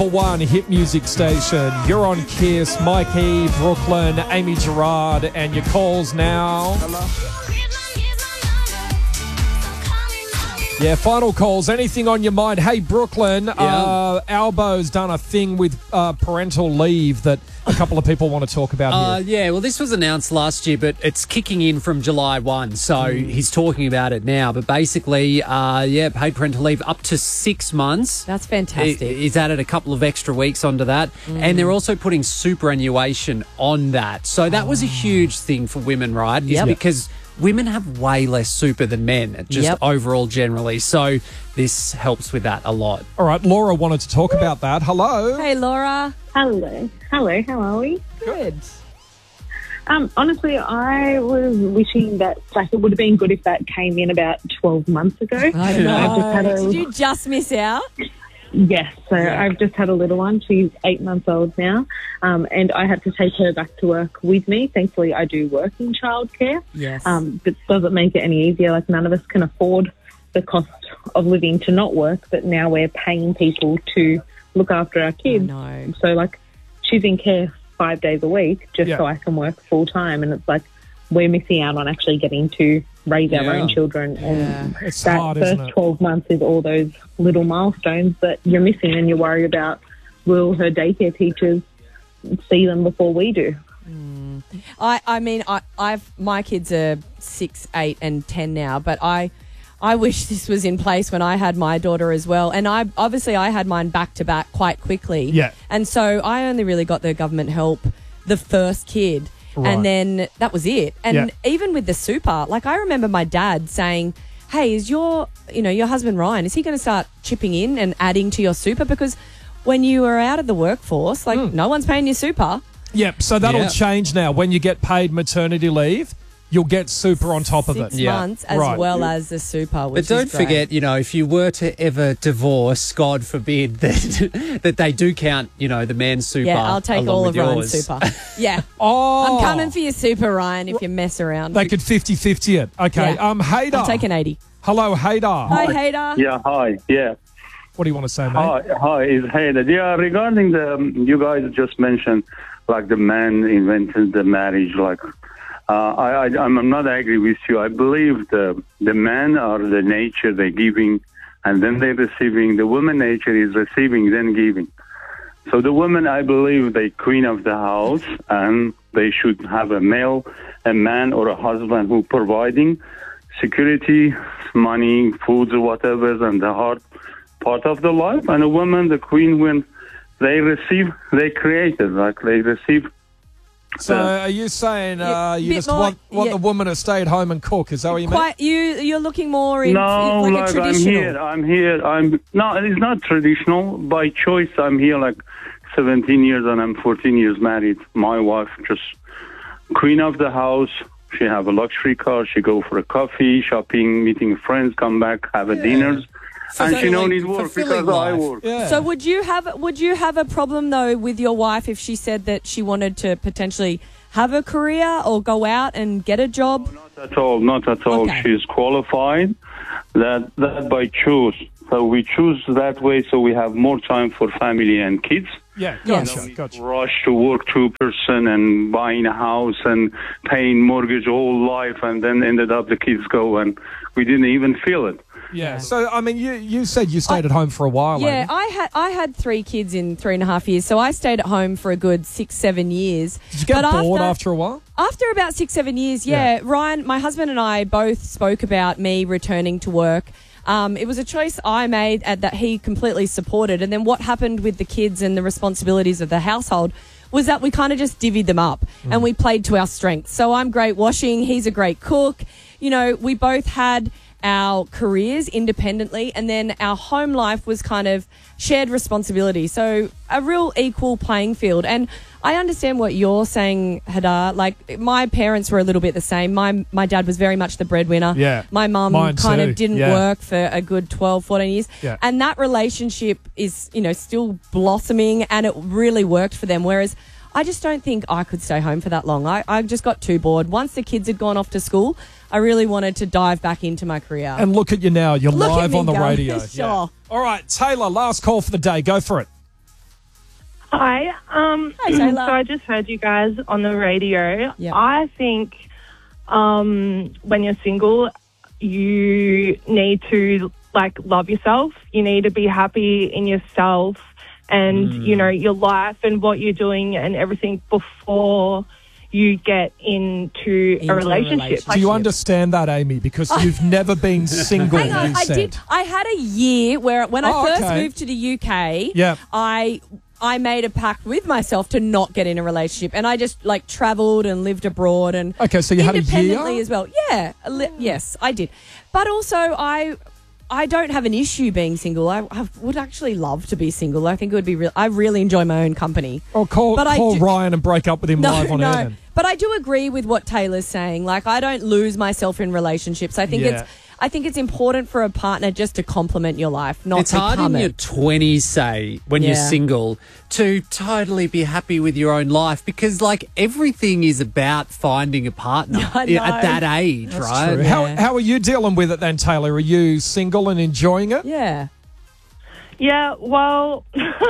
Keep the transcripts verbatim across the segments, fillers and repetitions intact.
One hit music station. You're on Kiss. Mikey, Brooklyn, Amy Gerard, and your calls now. Yeah, final calls. Anything on your mind? Hey, Brooklyn, yeah. uh, Albo's done a thing with uh, parental leave that a couple of people want to talk about uh, here. Yeah, well, this was announced last year, but it's kicking in from July first, so mm. he's talking about it now. But basically, uh, yeah, paid parental leave up to six months. That's fantastic. He's added a couple of extra weeks onto that, mm. and they're also putting superannuation on that. So that oh. was a huge thing for women, right? Yep. Is because women have way less super than men, just yep. overall generally. So this helps with that a lot. All right, Laura wanted to talk about that. Hello. Hey, Laura. Hello. Hello, how are we? Good. Um, honestly, I was wishing that, like, it would have been good if that came in about twelve months ago. I know. I've just had a, Did you just miss out? Yes, so Yeah. I've just had a little one. She's eight months old now, um, and I had to take her back to work with me. Thankfully, I do work in childcare. Yes. Um, but doesn't make it any easier. Like, none of us can afford the cost of living to not work, but now we're paying people to look after our kids. No. So, like, she's in care five days a week just Yeah. so I can work full time, and it's like we're missing out on actually getting to raise our Yeah. own children. Yeah. And It's that hard, first isn't it? twelve months is all those little milestones that you're missing, and you worry about, will her daycare teachers see them before we do? I, I mean, I, I've my kids are six, eight, and ten now, but I, I wish this was in place when I had my daughter as well. And I obviously I had mine back to back quite quickly. Yeah. And so I only really got the government help the first kid, Right. and then that was it. And Yeah. even with the super, like I remember my dad saying, "Hey, is your you know your husband Ryan? Is he going to start chipping in and adding to your super because?" When you are out of the workforce, like Mm. no one's paying your super. Yep, so that'll Yeah. change now. When you get paid maternity leave, you'll get super on top of Six it. Yeah. months as Right. well as the super. Which But don't is great. forget, you know, if you were to ever divorce, God forbid, that that they do count, you know, the man's super. Yeah, I'll take along all with of Ryan's yours. super. Yeah. Oh. I'm coming for your super, Ryan, if you mess around. They could fifty-fifty it. Okay, Yeah. um, Haydar. I'm taking eighty. Hello, Haydar. Hi, Hader. Yeah, hi. Yeah. What do you want to say, mate? Hi, hi. Is Hayden. Yeah, regarding the, um, you guys just mentioned, like, the man invented the marriage. Like, uh, I, I, I'm not agree with you. I believe the the men are the nature, they're giving, and then they're receiving. The woman nature is receiving, then giving. So the woman, I believe, they queen of the house, and they should have a male, a man, or a husband who providing security, money, foods, or whatever, and the hard part of the life. And a woman, the queen, when they receive, they created, like they receive. So uh, are you saying Yeah, uh, you bit just more- want, want yeah. the woman to stay at home and cook? Is that what you mean? Quite you. You're looking more in No, like, a like I'm traditional. here, I'm here, I'm, no, it's not traditional. By choice, I'm here like seventeen years and I'm fourteen years married. My wife just queen of the house. She have a luxury car. She go for a coffee, shopping, meeting friends, come back, have a dinners. And she no Fulfilling- need work fulfilling because I life. work. Yeah. So would you have would you have a problem though with your wife if she said that she wanted to potentially have a career or go out and get a job? Not at all, not at all. Okay. She's qualified. That that by choose. So we choose that way so we have more time for family and kids. yeah, Yes. gotcha, gotcha. Rush to work two person and buying a house and paying mortgage all life, and then ended up the kids go and we didn't even feel it. Yeah. So, I mean, you, you said you stayed at home for a while, Yeah, Amy. I had I had three kids in three and a half years, so I stayed at home for a good six seven years. Did you get But bored after, after a while? After about six, seven years, yeah, Yeah. Ryan, my husband and I both spoke about me returning to work. Um, it was a choice I made uh, that he completely supported. And then what happened with the kids and the responsibilities of the household was that we kind of just divvied them up Mm. and we played to our strengths. So I'm great washing, he's a great cook. You know, we both had our careers independently, and then our home life was kind of shared responsibility. So a real equal playing field. And I understand what you're saying, Hadar. Like, my parents were a little bit the same. My my dad was very much the breadwinner. Yeah. My mum Mine kind too. of didn't Yeah. work for a good twelve, fourteen years. Yeah. And that relationship is, you know, still blossoming, and it really worked for them. Whereas I just don't think I could stay home for that long. I, I just got too bored. Once the kids had gone off to school, I really wanted to dive back into my career. And look at you now. You're Look at live me on the go. radio. Sure. All right, Taylor, last call for the day. Go for it. Hi. Um, Hi, Taylor. So I just heard you guys on the radio. Yep. I think um, when you're single, you need to, like, love yourself. You need to be happy in yourself and, Mm. you know, your life and what you're doing and everything before you get into, Into a a relationship. Do you understand that, Amy? Because you've never been single, Hang on, you I said. did. I had a year where when I Oh, first okay. moved to the U K, Yep. I I made a pact with myself to not get in a relationship, and I just like travelled and lived abroad and Okay, so you had a independently year? as well. Yeah, a li- yes, I did. But also, I I don't have an issue being single. I, I would actually love to be single. I think it would be real. I really enjoy my own company. Or call, But I call do- Ryan and break up with him No, live on no. air then. But I do agree with what Taylor's saying. Like, I don't lose myself in relationships. I think Yeah. it's I think it's important for a partner just to complement your life, not It's hard become in it. your twenties, say, when you're Yeah. single, to totally be happy with your own life because, like, everything is about finding a partner I at know. that age, That's right? true. How, Yeah. how are you dealing with it then, Taylor? Are you single and enjoying it? Yeah. Yeah, well,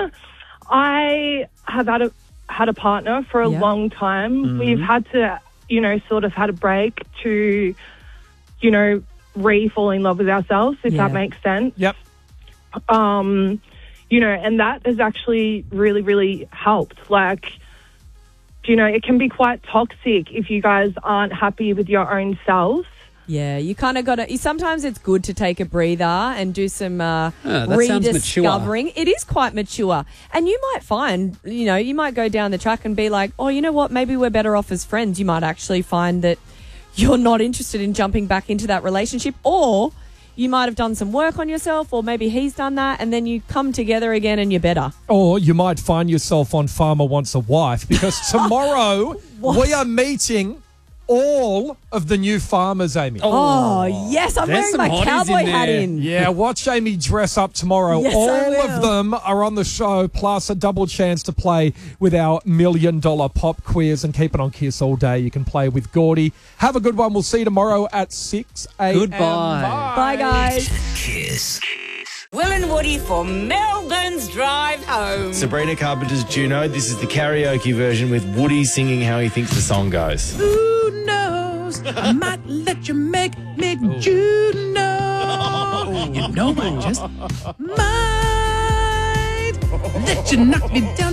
I have had a had a partner for a Yeah. long time. We've had to, you know, sort of had a break to, you know, re-fall in love with ourselves, if Yeah. that makes sense. Yep. Um, you know, and that has actually really, really helped. Like, you know, it can be quite toxic if you guys aren't happy with your own selves. Yeah, you kind of got to. Sometimes it's good to take a breather and do some uh, Ah, that sounds mature. rediscovering. It is quite mature, and you might find, you know, you might go down the track and be like, oh, you know what? Maybe we're better off as friends. You might actually find that you're not interested in jumping back into that relationship, or you might have done some work on yourself, or maybe he's done that, and then you come together again and you're better. Or you might find yourself on Farmer Wants a Wife because tomorrow we are meeting all of the new farmers, Amy. Oh, yes, I'm there's wearing some my hotties cowboy in hat there. in. Yeah, watch Amy dress up tomorrow. Yes, I all will. of them are on the show, plus a double chance to play with our million dollar pop quiz and keep it on Kiss all day. You can play with Gordy. Have a good one. We'll see you tomorrow at six a.m. Goodbye. Bye, guys. Kiss. Will and Woody for Melbourne's Drive Home. Sabrina Carpenter's Juno. This is the karaoke version with Woody singing how he thinks the song goes. Who knows? I might let you make me Juno. You know I just might let you knock me down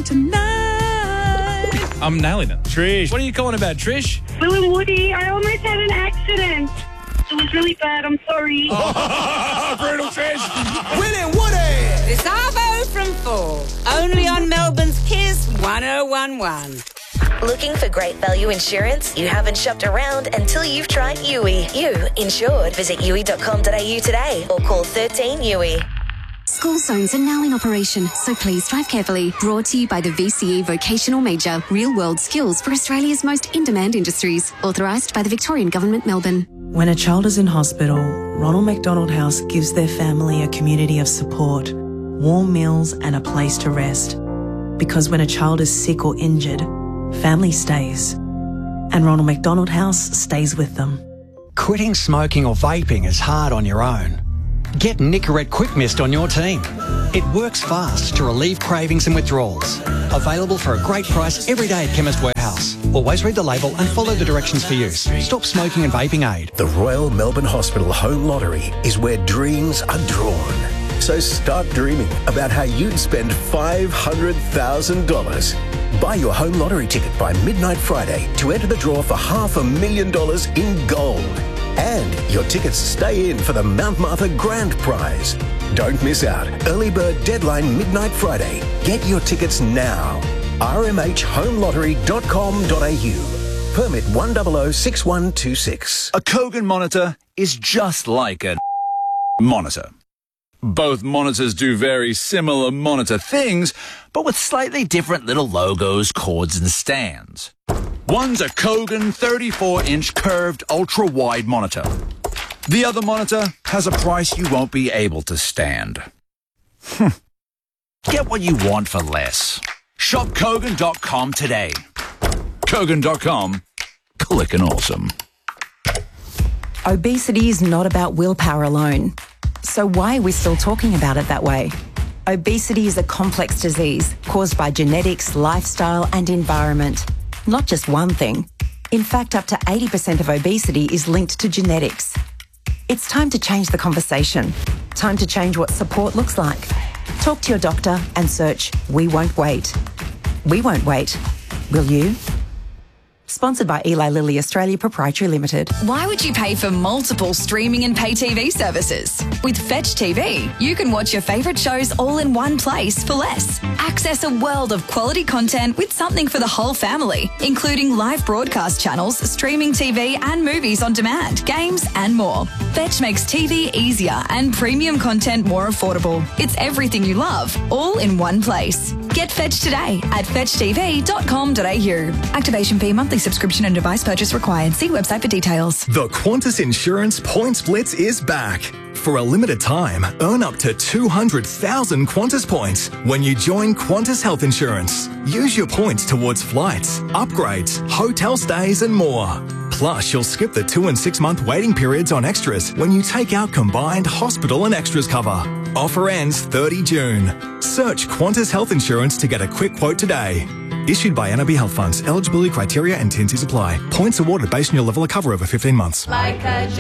tonight. I'm nailing it. Trish. What are you calling about, Trish? Will and Woody, I almost had an accident. It was really bad. I'm sorry. Brutal Trish. Will and Woody. The Savo from four. Only on Melbourne's Kiss one oh one one. Looking for great value insurance? You haven't shopped around until you've tried U I. You insured. Visit U I dot com dot a u today or call thirteen U I. School zones are now in operation, so please drive carefully. Brought to you by the V C E Vocational Major, Real World Skills for Australia's most in-demand industries. Authorised by the Victorian Government, Melbourne. When a child is in hospital, Ronald McDonald House gives their family a community of support, warm meals and a place to rest. Because when a child is sick or injured, family stays. And Ronald McDonald House stays with them. Quitting smoking or vaping is hard on your own. Get Nicorette Quick Mist on your team. It works fast to relieve cravings and withdrawals. Available for a great price every day at Chemist Warehouse. Always read the label and follow the directions for use. Stop smoking and vaping aid. The Royal Melbourne Hospital Home Lottery is where dreams are drawn. So start dreaming about how you'd spend five hundred thousand dollars. Buy your home lottery ticket by midnight Friday to enter the draw for half a million dollars in gold. And your tickets stay in for the Mount Martha Grand Prize. Don't miss out. Early bird deadline midnight Friday. Get your tickets now. r m h home lottery dot com dot a u. Permit one zero zero six one two six. A Kogan monitor is just like a monitor. Both monitors do very similar monitor things, but with slightly different little logos, cords, and stands. One's a Kogan thirty-four inch curved ultra-wide monitor. The other monitor has a price you won't be able to stand. Get what you want for less. Shop Kogan dot com today. Kogan dot com. Clickin' awesome. Obesity is not about willpower alone. So why are we still talking about it that way? Obesity is a complex disease caused by genetics, lifestyle and environment. Not just one thing. In fact, up to eighty percent of obesity is linked to genetics. It's time to change the conversation. Time to change what support looks like. Talk to your doctor and search We Won't Wait. We won't wait. Will you? Sponsored by Eli Lilly Australia Proprietary Limited. Why would you pay for multiple streaming and pay T V services? With Fetch T V, you can watch your favourite shows all in one place for less. Access a world of quality content with something for the whole family, including live broadcast channels, streaming T V and movies on demand, games and more. Fetch makes T V easier and premium content more affordable. It's everything you love, all in one place. Get Fetch today at fetch t v dot com dot a u. Activation fee, monthly subscription and device purchase required. See website for details. The Qantas Insurance Points Blitz is back. For a limited time, earn up to two hundred thousand Qantas points when you join Qantas Health Insurance. Use your points towards flights, upgrades, hotel stays and more. Plus, you'll skip the two and six month waiting periods on extras when you take out combined hospital and extras cover. Offer ends thirtieth of June. Search Qantas Health Insurance to get a quick quote today. Issued by N A B Health Funds. Eligibility criteria and T and Cs apply. Points awarded based on your level of cover over fifteen months. Like a